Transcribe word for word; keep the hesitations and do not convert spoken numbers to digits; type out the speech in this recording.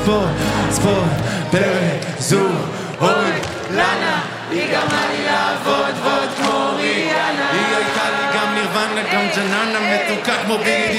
ספורט, ספורט, פרק, זוג, עוד, לנה, היא גרמה לי לעבוד, ועוד כמו ריאנה. היא הייתה לי גם נירוונה, גם ג'ננה מתוקה כמו בידי.